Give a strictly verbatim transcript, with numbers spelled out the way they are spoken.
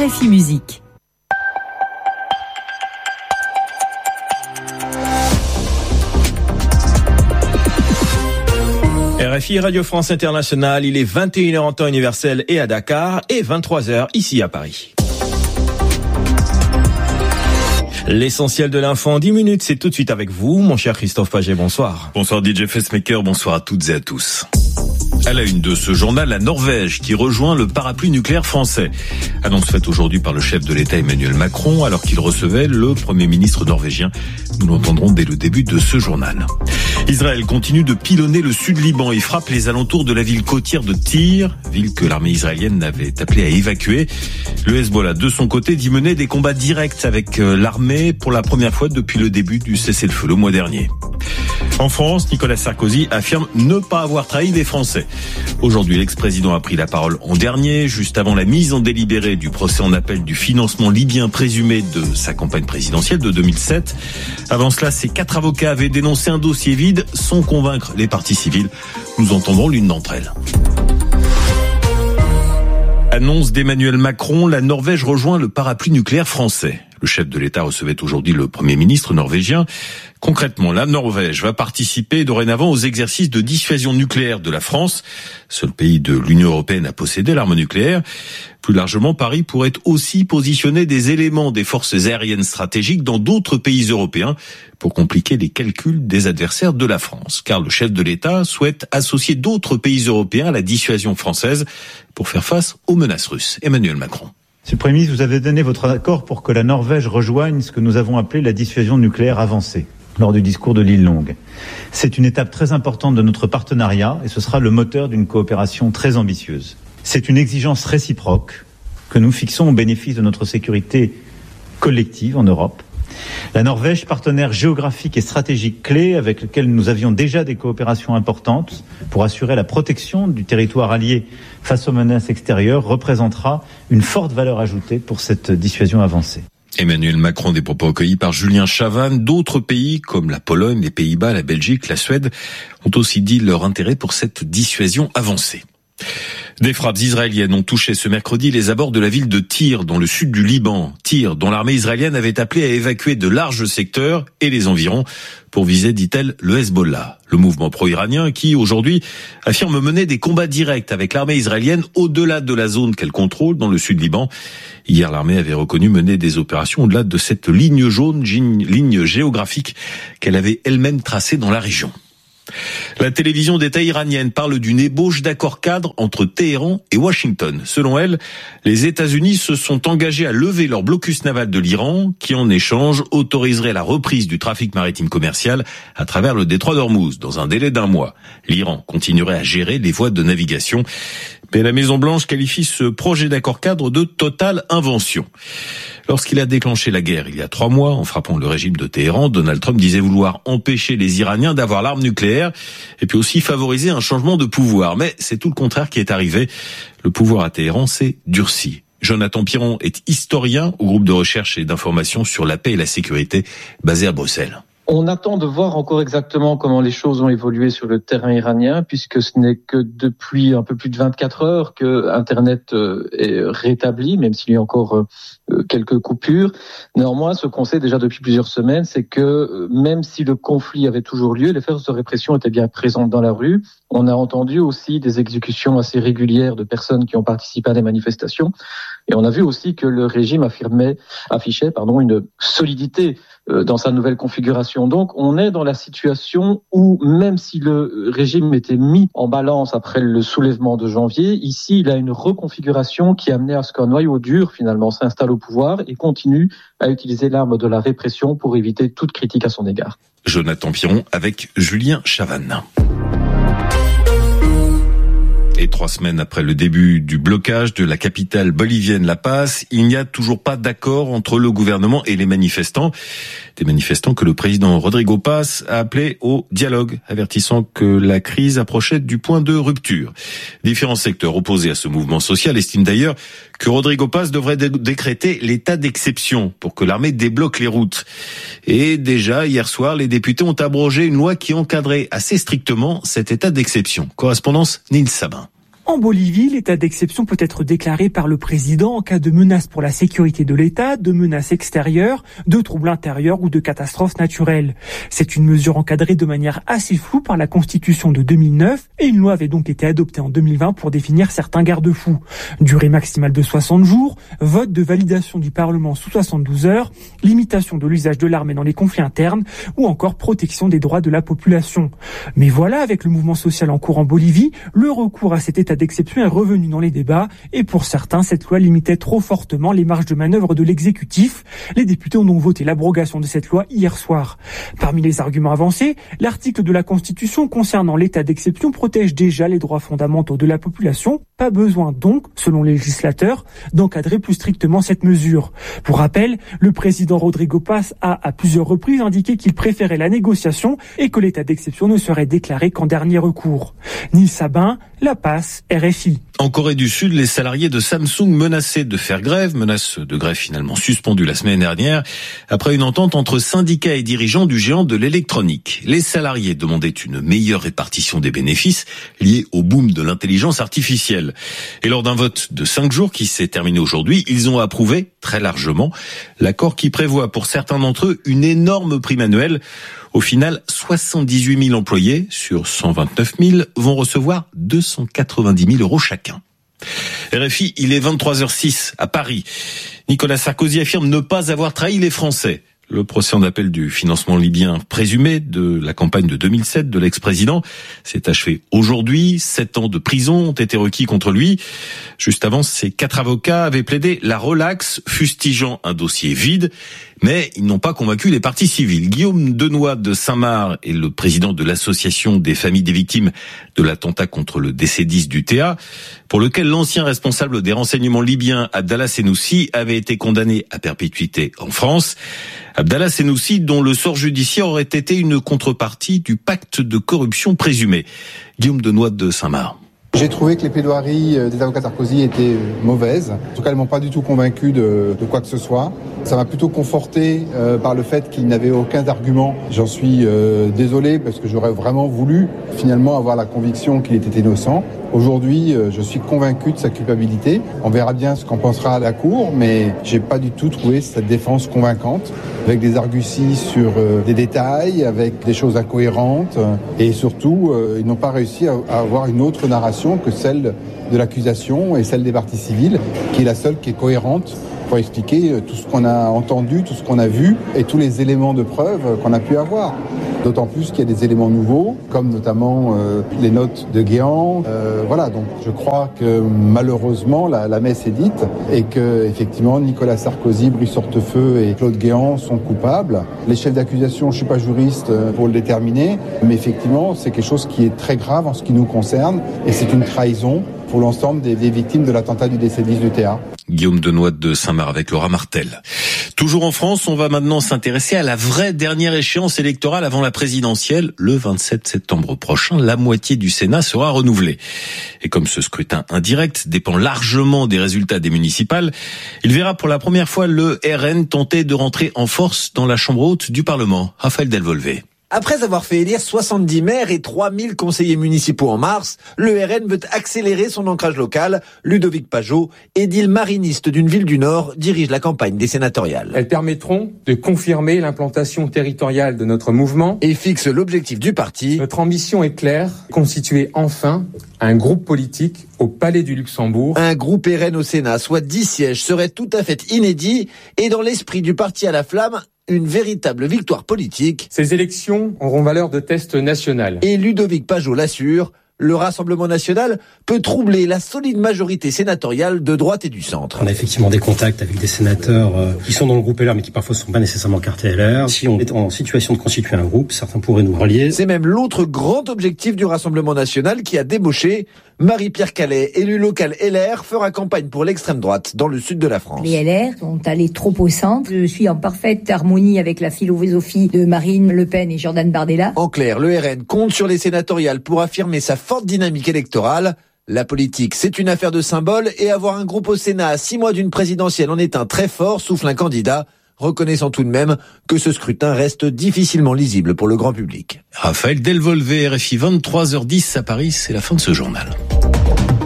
R F I Musique. R F I Radio France Internationale, il est vingt et une heures en temps universel et à Dakar et vingt-trois heures ici à Paris. L'essentiel de l'info en dix minutes, c'est tout de suite avec vous, mon cher Christophe Paget, bonsoir. Bonsoir D J Facemaker, bonsoir à toutes et à tous. À la une de ce journal, la Norvège qui rejoint le parapluie nucléaire français. Annonce faite aujourd'hui par le chef de l'État Emmanuel Macron alors qu'il recevait le Premier ministre norvégien. Nous l'entendrons dès le début de ce journal. Israël continue de pilonner le sud Liban et frappe les alentours de la ville côtière de Tyr, ville que l'armée israélienne avait appelée à évacuer. Le Hezbollah, de son côté, dit mener des combats directs avec l'armée pour la première fois depuis le début du cessez-le-feu le mois dernier. En France, Nicolas Sarkozy affirme ne pas avoir trahi les Français. Aujourd'hui, l'ex-président a pris la parole en dernier, juste avant la mise en délibéré du procès en appel du financement libyen présumé de sa campagne présidentielle de deux mille sept. Avant cela, ces quatre avocats avaient dénoncé un dossier vide sans convaincre les parties civiles. Nous entendrons l'une d'entre elles. Annonce d'Emmanuel Macron, la Norvège rejoint le parapluie nucléaire français. Le chef de l'État recevait aujourd'hui le Premier ministre norvégien. Concrètement, la Norvège va participer dorénavant aux exercices de dissuasion nucléaire de la France, seul pays de l'Union européenne à posséder l'arme nucléaire. Plus largement, Paris pourrait aussi positionner des éléments des forces aériennes stratégiques dans d'autres pays européens pour compliquer les calculs des adversaires de la France. Car le chef de l'État souhaite associer d'autres pays européens à la dissuasion française pour faire face aux menaces russes. Emmanuel Macron. Monsieur le Premier ministre, vous avez donné votre accord pour que la Norvège rejoigne ce que nous avons appelé la dissuasion nucléaire avancée lors du discours de l'île Longue. C'est une étape très importante de notre partenariat et ce sera le moteur d'une coopération très ambitieuse. C'est une exigence réciproque que nous fixons au bénéfice de notre sécurité collective en Europe. La Norvège, partenaire géographique et stratégique clé avec lequel nous avions déjà des coopérations importantes pour assurer la protection du territoire allié face aux menaces extérieures, représentera une forte valeur ajoutée pour cette dissuasion avancée. Emmanuel Macron, des propos recueillis par Julien Chavannes. D'autres pays comme la Pologne, les Pays-Bas, la Belgique, la Suède ont aussi dit leur intérêt pour cette dissuasion avancée. Des frappes israéliennes ont touché ce mercredi les abords de la ville de Tyr, dans le sud du Liban. Tyr, dont l'armée israélienne avait appelé à évacuer de larges secteurs et les environs pour viser, dit-elle, le Hezbollah, le mouvement pro-iranien qui, aujourd'hui, affirme mener des combats directs avec l'armée israélienne au-delà de la zone qu'elle contrôle dans le sud Liban. Hier, l'armée avait reconnu mener des opérations au-delà de cette ligne jaune, ligne géographique qu'elle avait elle-même tracée dans la région. La télévision d'État iranienne parle d'une ébauche d'accord cadre entre Téhéran et Washington. Selon elle, les États-Unis se sont engagés à lever leur blocus naval de l'Iran, qui en échange autoriserait la reprise du trafic maritime commercial à travers le détroit d'Ormuz dans un délai d'un mois. L'Iran continuerait à gérer les voies de navigation. Mais la Maison-Blanche qualifie ce projet d'accord cadre de totale invention. Lorsqu'il a déclenché la guerre il y a trois mois, en frappant le régime de Téhéran, Donald Trump disait vouloir empêcher les Iraniens d'avoir l'arme nucléaire et puis aussi favoriser un changement de pouvoir. Mais c'est tout le contraire qui est arrivé. Le pouvoir à Téhéran s'est durci. Jonathan Piron est historien au groupe de recherche et d'information sur la paix et la sécurité basé à Bruxelles. On attend de voir encore exactement comment les choses ont évolué sur le terrain iranien, puisque ce n'est que depuis un peu plus de vingt-quatre heures que Internet est rétabli, même s'il y a encore quelques coupures. Néanmoins, ce qu'on sait déjà depuis plusieurs semaines, c'est que même si le conflit avait toujours lieu, les forces de répression étaient bien présentes dans la rue. On a entendu aussi des exécutions assez régulières de personnes qui ont participé à des manifestations. Et on a vu aussi que le régime affirmait, affichait pardon, une solidité dans sa nouvelle configuration. Donc, on est dans la situation où, même si le régime était mis en balance après le soulèvement de janvier, ici, il a une reconfiguration qui a amené à ce qu'un noyau dur, finalement, s'installe au pouvoir et continue à utiliser l'arme de la répression pour éviter toute critique à son égard. Jonathan Piron avec Julien Chavannes. Et trois semaines après le début du blocage de la capitale bolivienne La Paz, il n'y a toujours pas d'accord entre le gouvernement et les manifestants. Des manifestants que le président Rodrigo Paz a appelés au dialogue, avertissant que la crise approchait du point de rupture. Différents secteurs opposés à ce mouvement social estiment d'ailleurs que Rodrigo Paz devrait dé- décréter l'état d'exception pour que l'armée débloque les routes. Et déjà, hier soir, les députés ont abrogé une loi qui encadrait assez strictement cet état d'exception. Correspondance Nils Sabin. En Bolivie, l'état d'exception peut être déclaré par le président en cas de menace pour la sécurité de l'État, de menaces extérieures, de troubles intérieurs ou de catastrophes naturelles. C'est une mesure encadrée de manière assez floue par la Constitution de deux mille neuf et une loi avait donc été adoptée en deux mille vingt pour définir certains garde-fous. Durée maximale de soixante jours, vote de validation du Parlement sous soixante-douze heures, limitation de l'usage de l'armée dans les conflits internes ou encore protection des droits de la population. Mais voilà, avec le mouvement social en cours en Bolivie, le recours à cet état d'exception est revenu dans les débats et pour certains, cette loi limitait trop fortement les marges de manœuvre de l'exécutif. Les députés ont donc voté l'abrogation de cette loi hier soir. Parmi les arguments avancés, l'article de la Constitution concernant l'état d'exception protège déjà les droits fondamentaux de la population. Pas besoin donc, selon les législateurs, d'encadrer plus strictement cette mesure. Pour rappel, le président Rodrigo Paz a à plusieurs reprises indiqué qu'il préférait la négociation et que l'état d'exception ne serait déclaré qu'en dernier recours. Nils Sabin, La Paz, R F I. En Corée du Sud, les salariés de Samsung menaçaient de faire grève, menace de grève finalement suspendue la semaine dernière, après une entente entre syndicats et dirigeants du géant de l'électronique. Les salariés demandaient une meilleure répartition des bénéfices liés au boom de l'intelligence artificielle. Et lors d'un vote de cinq jours qui s'est terminé aujourd'hui, ils ont approuvé très largement l'accord qui prévoit pour certains d'entre eux une énorme prime annuelle. Au final, soixante-dix-huit mille employés sur cent vingt-neuf mille vont recevoir deux cent quatre-vingt-dix mille euros chacun. R F I, il est vingt-trois heures six à Paris. Nicolas Sarkozy affirme ne pas avoir trahi les Français. Le procès en appel du financement libyen présumé de la campagne de deux mille sept de l'ex-président s'est achevé aujourd'hui. Sept ans de prison ont été requis contre lui. Juste avant, ses quatre avocats avaient plaidé la relaxe, fustigeant un dossier vide. Mais ils n'ont pas convaincu les parties civiles. Guillaume Denoy de Saint-Marc est le président de l'association des familles des victimes de l'attentat contre le D C dix du T A, pour lequel l'ancien responsable des renseignements libyens, Abdallah Senoussi, avait été condamné à perpétuité en France. Abdallah Senoussi, dont le sort judiciaire aurait été une contrepartie du pacte de corruption présumé. Guillaume Denoy de Saint-Marc. J'ai trouvé que les plaidoiries des avocats Sarkozy étaient mauvaises. En tout cas, elles m'ont pas du tout convaincu de, de quoi que ce soit. Ça m'a plutôt conforté euh, par le fait qu'il n'avait aucun argument. J'en suis euh, désolé parce que j'aurais vraiment voulu finalement avoir la conviction qu'il était innocent. Aujourd'hui, euh, je suis convaincu de sa culpabilité. On verra bien ce qu'en pensera la Cour, mais j'ai pas du tout trouvé cette défense convaincante, avec des arguties sur euh, des détails, avec des choses incohérentes, euh, et surtout, euh, ils n'ont pas réussi à, à avoir une autre narration que celle de l'accusation et celle des parties civiles, qui est la seule qui est cohérente pour expliquer tout ce qu'on a entendu, tout ce qu'on a vu et tous les éléments de preuve qu'on a pu avoir. D'autant plus qu'il y a des éléments nouveaux, comme notamment euh, les notes de Guéant. Euh, voilà, donc je crois que malheureusement la, la messe est dite et que effectivement Nicolas Sarkozy, Brice Hortefeux et Claude Guéant sont coupables. Les chefs d'accusation, je suis pas juriste pour le déterminer, mais effectivement c'est quelque chose qui est très grave en ce qui nous concerne et c'est une trahison pour l'ensemble des, des victimes de l'attentat du D C dix du T A. Guillaume Denoy de Saint-Marc avec Laura Martel. Toujours en France, on va maintenant s'intéresser à la vraie dernière échéance électorale avant la présidentielle. Le vingt-sept septembre prochain, la moitié du Sénat sera renouvelée. Et comme ce scrutin indirect dépend largement des résultats des municipales, il verra pour la première fois le R N tenter de rentrer en force dans la chambre haute du Parlement. Raphaël Delvolvé. Après avoir fait élire soixante-dix maires et trois mille conseillers municipaux en mars, le R N veut accélérer son ancrage local. Ludovic Pajot, édile mariniste d'une ville du Nord, dirige la campagne des sénatoriales. Elles permettront de confirmer l'implantation territoriale de notre mouvement et fixe l'objectif du parti. Notre ambition est claire, constituer enfin un groupe politique au Palais du Luxembourg. Un groupe R N au Sénat, soit dix sièges, serait tout à fait inédit et dans l'esprit du parti à la flamme, une véritable victoire politique. Ces élections auront valeur de test national. Et Ludovic Pajot l'assure, le Rassemblement national peut troubler la solide majorité sénatoriale de droite et du centre. On a effectivement des contacts avec des sénateurs euh, qui sont dans le groupe L R mais qui parfois ne sont pas nécessairement cartés L R. Si on est en situation de constituer un groupe, certains pourraient nous relier. C'est même l'autre grand objectif du Rassemblement national qui a débauché. Marie-Pierre Calais, élue locale L R, fera campagne pour l'extrême droite dans le sud de la France. Les L R sont allés trop au centre. Je suis en parfaite harmonie avec la philosophie de Marine Le Pen et Jordan Bardella. En clair, le R N compte sur les sénatoriales pour affirmer sa forte dynamique électorale. La politique, c'est une affaire de symbole et avoir un groupe au Sénat à six mois d'une présidentielle en est un très fort, souffle un candidat, reconnaissant tout de même que ce scrutin reste difficilement lisible pour le grand public. Raphaël Delvolvé, R F I, vingt-trois heures dix à Paris, c'est la fin de ce journal.